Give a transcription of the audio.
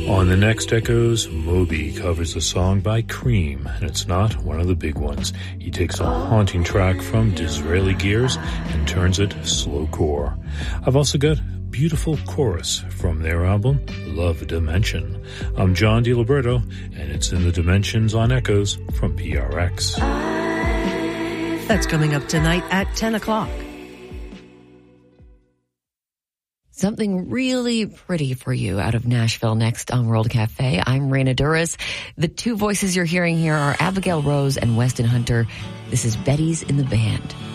On the next Echoes, Moby covers a song by Cream, and it's not one of the big ones. He takes a haunting track from Disraeli Gears and turns it slowcore. I've also got beautiful chorus from their album, Love Dimension. I'm John DiLiberto, and it's in the Dimensions on Echoes from PRX. That's coming up tonight at 10 o'clock. Something really pretty for you out of Nashville next on World Cafe. I'm Raina Duras. The two voices you're hearing here are Abigail Rose and Weston Hunter. This is Betty's in the Band.